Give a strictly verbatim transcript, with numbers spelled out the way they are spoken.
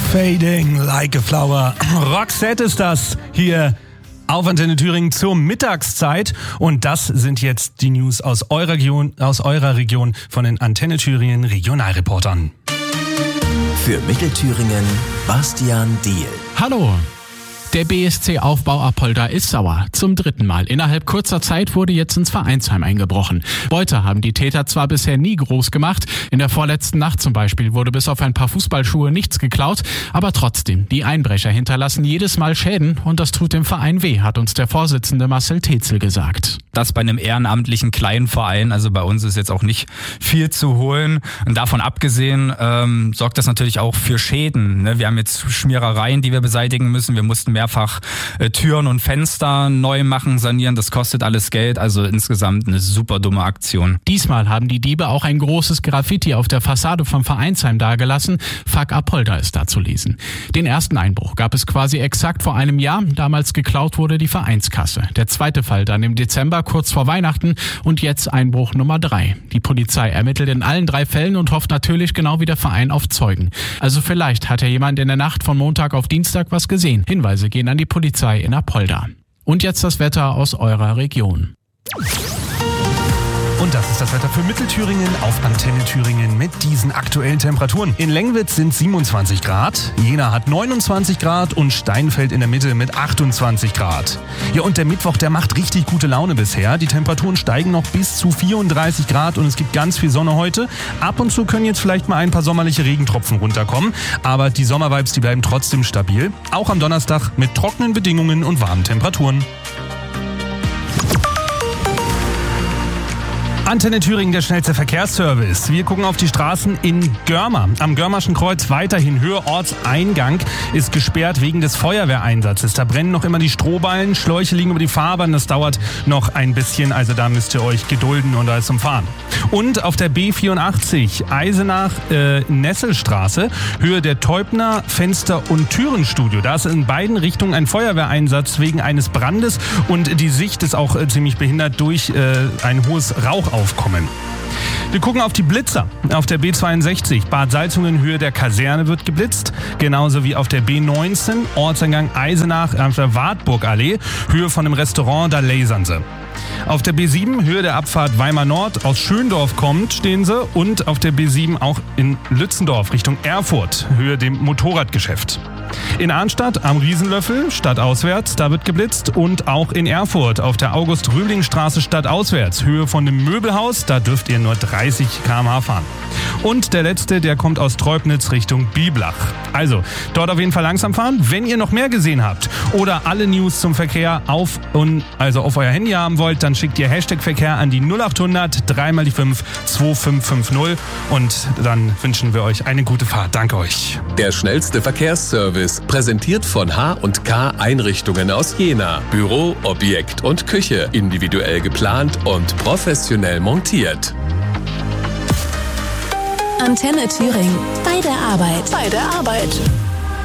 Fading like a flower. Roxette ist das hier auf Antenne Thüringen zur Mittagszeit. Und das sind jetzt die News aus eurer Region, aus eurer Region von den Antenne Thüringen Regionalreportern. Für Mittelthüringen Bastian Diehl. Hallo. Der B S C-Aufbau Apolda ist sauer. Zum dritten Mal innerhalb kurzer Zeit wurde jetzt ins Vereinsheim eingebrochen. Beute haben die Täter zwar bisher nie groß gemacht, in der vorletzten Nacht zum Beispiel wurde bis auf ein paar Fußballschuhe nichts geklaut, aber trotzdem, die Einbrecher hinterlassen jedes Mal Schäden und das tut dem Verein weh, hat uns der Vorsitzende Marcel Tetzel gesagt. Das bei einem ehrenamtlichen kleinen Verein, also bei uns ist jetzt auch nicht viel zu holen. Und davon abgesehen ähm, sorgt das natürlich auch für Schäden. Ne? Wir haben jetzt Schmierereien, die wir beseitigen müssen. Wir mussten mehrfach äh, Türen und Fenster neu machen, sanieren. Das kostet alles Geld. Also insgesamt eine super dumme Aktion. Diesmal haben die Diebe auch ein großes Graffiti auf der Fassade vom Vereinsheim dagelassen. Fuck Apolda ist da zu lesen. Den ersten Einbruch gab es quasi exakt vor einem Jahr. Damals geklaut wurde die Vereinskasse. Der zweite Fall dann im Dezember, kurz vor Weihnachten, und jetzt Einbruch Nummer drei. Die Polizei ermittelt in allen drei Fällen und hofft natürlich genau wie der Verein auf Zeugen. Also vielleicht hat ja jemand in der Nacht von Montag auf Dienstag was gesehen. Hinweise gehen an die Polizei in Apolda. Und jetzt das Wetter aus eurer Region. Und das ist das Wetter für Mittelthüringen auf Antenne Thüringen mit diesen aktuellen Temperaturen. In Lengwitz sind siebenundzwanzig Grad, Jena hat neunundzwanzig Grad und Steinfeld in der Mitte mit achtundzwanzig Grad. Ja, und der Mittwoch, der macht richtig gute Laune bisher. Die Temperaturen steigen noch bis zu vierunddreißig Grad und es gibt ganz viel Sonne heute. Ab und zu können jetzt vielleicht mal ein paar sommerliche Regentropfen runterkommen, aber die Sommervibes, die bleiben trotzdem stabil. Auch am Donnerstag mit trockenen Bedingungen und warmen Temperaturen. Antenne Thüringen, der schnellste Verkehrsservice. Wir gucken auf die Straßen in Görma. Am Görmerschen Kreuz weiterhin Höhe Ortseingang ist gesperrt wegen des Feuerwehreinsatzes. Da brennen noch immer die Strohballen, Schläuche liegen über die Fahrbahn. Das dauert noch ein bisschen, also da müsst ihr euch gedulden und da ist zum Fahren. Und auf der B vierundachtzig Eisenach-Nesselstraße, äh, Höhe der Teubner Fenster- und Türenstudio. Da ist in beiden Richtungen ein Feuerwehreinsatz wegen eines Brandes und die Sicht ist auch äh, ziemlich behindert durch äh, ein hohes Rauchaufkommen. Wir gucken auf die Blitzer. Auf der B zweiundsechzig Bad Salzungen Höhe der Kaserne wird geblitzt. Genauso wie auf der B neunzehn Ortseingang Eisenach auf der Wartburgallee Höhe von dem Restaurant, da lasern sie. Auf der B sieben Höhe der Abfahrt Weimar Nord aus Schöndorf kommt, stehen sie. Und auf der B sieben auch in Lützendorf Richtung Erfurt Höhe dem Motorradgeschäft. In Arnstadt am Riesenlöffel stadtauswärts, da wird geblitzt. Und auch in Erfurt auf der August-Rübling-Straße stadtauswärts Höhe von dem Möbelhaus, da dürft ihr nur dreißig Kilometer pro Stunde fahren. Und der letzte, der kommt aus Treubnitz Richtung Biblach. Also dort auf jeden Fall langsam fahren. Wenn ihr noch mehr gesehen habt oder alle News zum Verkehr auf und also auf euer Handy haben wollt, dann schickt ihr Hashtag Verkehr an die null acht hundert drei mal die fünf zwei fünf fünf null und dann wünschen wir euch eine gute Fahrt. Danke euch. Der schnellste Verkehrsservice, präsentiert von H und K Einrichtungen aus Jena. Büro, Objekt und Küche, individuell geplant und professionell montiert. Antenne Thüringen. Bei der Arbeit. Bei der Arbeit.